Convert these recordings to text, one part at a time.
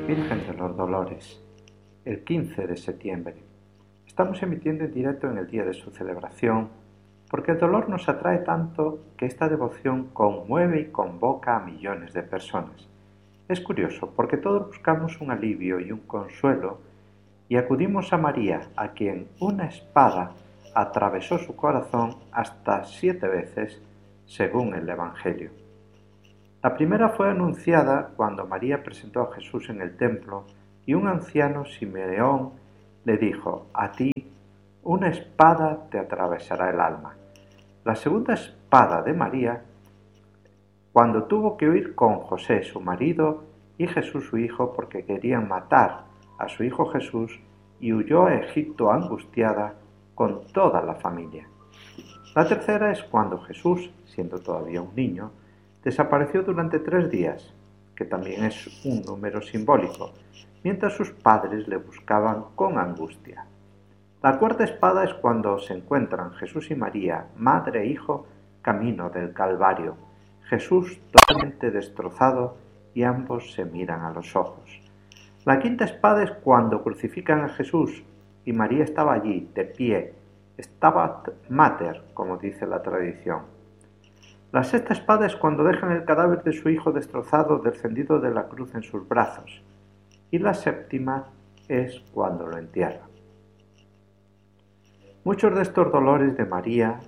Virgen de los Dolores, el 15 de septiembre. Estamos emitiendo en directo en el día de su celebración, porque el dolor nos atrae tanto que esta devoción conmueve y convoca a millones de personas. Es curioso, porque todos buscamos un alivio y un consuelo, y acudimos a María, a quien una espada atravesó su corazón hasta 7 veces, según el Evangelio. La primera fue anunciada cuando María presentó a Jesús en el templo y un anciano Simeón le dijo: «A ti una espada te atravesará el alma». La segunda espada de María, cuando tuvo que huir con José, su marido, y Jesús, su hijo, porque querían matar a su hijo Jesús, y huyó a Egipto angustiada con toda la familia. La tercera es cuando Jesús, siendo todavía un niño, desapareció durante 3 días, que también es un número simbólico, mientras sus padres le buscaban con angustia. La cuarta espada es cuando se encuentran Jesús y María, madre e hijo, camino del Calvario. Jesús totalmente destrozado y ambos se miran a los ojos. La quinta espada es cuando crucifican a Jesús y María estaba allí, de pie, Stabat Mater, como dice la tradición. La sexta espada es cuando dejan el cadáver de su hijo destrozado, descendido de la cruz en sus brazos. Y la séptima es cuando lo entierran. Muchos de estos dolores de María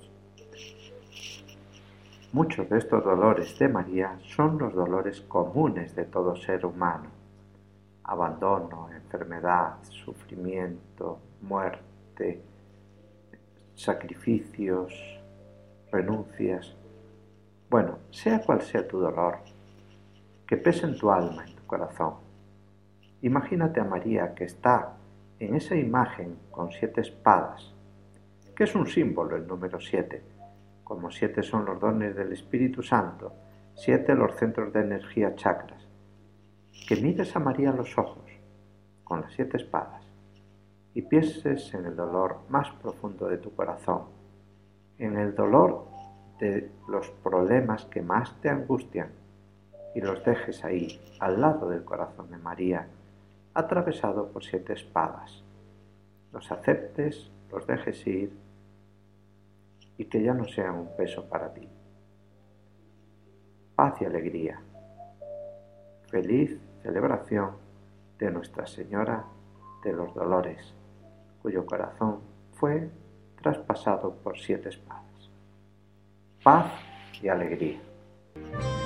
son los dolores comunes de todo ser humano. Abandono, enfermedad, sufrimiento, muerte, sacrificios, renuncias. Bueno, sea cual sea tu dolor, que pese en tu alma, en tu corazón. Imagínate a María, que está en esa imagen con 7 espadas, que es un símbolo el número 7, como 7 son los dones del Espíritu Santo, 7 los centros de energía chakras. Que mires a María a los ojos, con las 7 espadas, y pienses en el dolor más profundo de tu corazón, en el dolor de los problemas que más te angustian, y los dejes ahí, al lado del corazón de María, atravesado por 7 espadas. Los aceptes, los dejes ir, y que ya no sean un peso para ti. Paz y alegría. Feliz celebración de Nuestra Señora de los Dolores, cuyo corazón fue traspasado por 7 espadas. Paz y alegría.